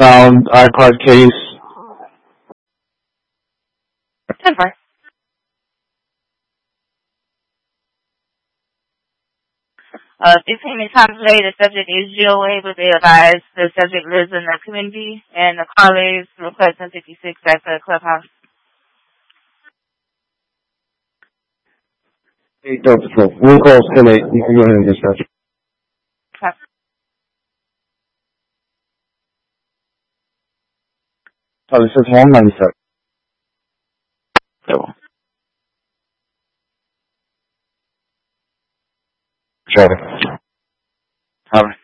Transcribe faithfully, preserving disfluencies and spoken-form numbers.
found iCloud case. ten four. Uh, fifteen times later, the subject is G O A, but they advise the subject lives in the community, and the caller is requesting fifty-six at the clubhouse. Eight Delta Patrol. We'll call ten eight. You can go ahead and dispatch. Okay. Oh, this is one ninety-seven. Double. Charlie. Howard.